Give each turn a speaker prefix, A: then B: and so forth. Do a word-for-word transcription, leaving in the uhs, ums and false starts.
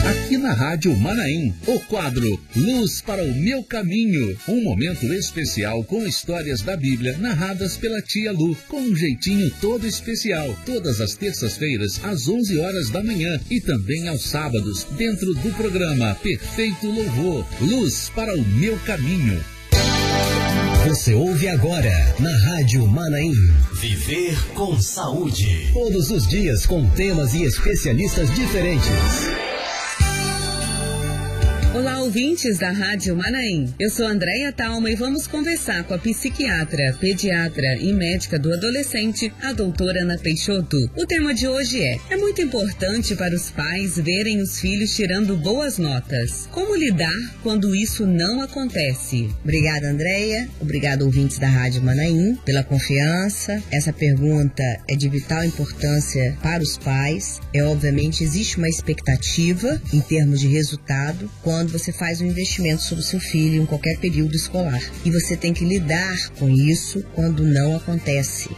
A: Aqui na Rádio Manaim, o quadro Luz para o Meu Caminho. Um momento especial com histórias da Bíblia narradas pela tia Lu, com um jeitinho todo especial. Todas as terças-feiras, às onze horas da manhã e também aos sábados, dentro do programa Perfeito Louvor. Luz para o Meu Caminho.
B: Você ouve agora na Rádio Manaim. Viver com saúde. Todos os dias com temas e especialistas diferentes.
C: Olá, ouvintes da Rádio Manaim. Eu sou Andréia Talma e vamos conversar com a psiquiatra, pediatra e médica do adolescente, a doutora Ana Peixoto. O tema de hoje é: é muito importante para os pais verem os filhos tirando boas notas. Como lidar quando isso não acontece?
D: Obrigada, Andréia. Obrigada, ouvintes da Rádio Manaim, pela confiança. Essa pergunta é de vital importância para os pais. É, obviamente, existe uma expectativa em termos de resultado quando quando você faz um investimento sobre o seu filho em qualquer período escolar. E você tem que lidar com isso quando não acontece.